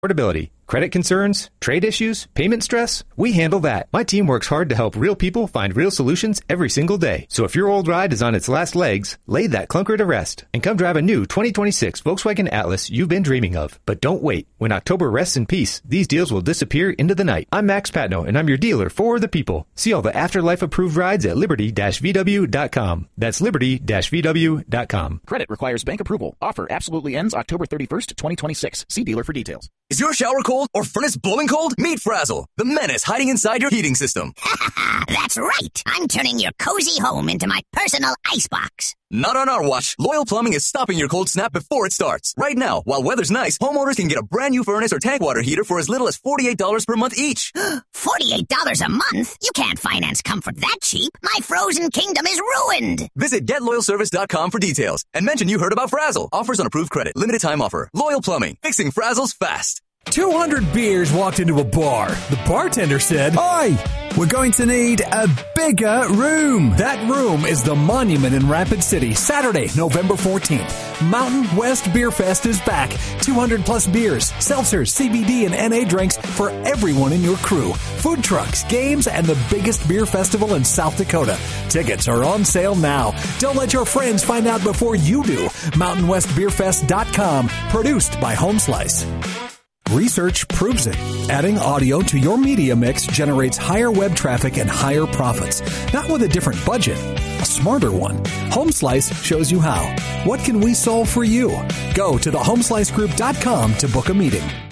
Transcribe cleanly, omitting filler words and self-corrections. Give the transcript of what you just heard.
Affordability, credit concerns, trade issues, payment stress? We handle that. My team works hard to help real people find real solutions every single day. So if your old ride is on its last legs, lay that clunker to rest and come drive a new 2026 Volkswagen Atlas you've been dreaming of. But don't wait. When October rests in peace, these deals will disappear into the night. I'm Max Patno, and I'm your dealer for the people. See all the Afterlife approved rides at liberty-vw.com. That's liberty-vw.com. Credit requires bank approval. Offer absolutely ends October 31st, 2026. See dealer for details. Is your shower cold or furnace blowing cold? Meet Frazzle, the menace hiding inside your heating system. That's right. I'm turning your cozy home into my personal icebox. Not on our watch. Loyal Plumbing is stopping your cold snap before it starts. Right now, while weather's nice, homeowners can get a brand new furnace or tank water heater for as little as $48 per month each. $48 a month? You can't finance comfort that cheap. My frozen kingdom is ruined. Visit GetLoyalService.com for details and mention you heard about Frazzle. Offers on approved credit. Limited time offer. Loyal Plumbing. Fixing Frazzles fast. 200 beers walked into a bar. The bartender said, "Oi, we're going to need a bigger room." That room is the Monument in Rapid City, Saturday, November 14th. Mountain West Beer Fest is back. 200 plus beers, seltzers, CBD, and NA drinks for everyone in your crew. Food trucks, games, and the biggest beer festival in South Dakota. Tickets are on sale now. Don't let your friends find out before you do. MountainWestBeerFest.com, produced by Home Slice. Research proves it. Adding audio to your media mix generates higher web traffic and higher profits. Not with a different budget, a smarter one. HomeSlice shows you how. What can we solve for you? Go to thehomeslicegroup.com to book a meeting.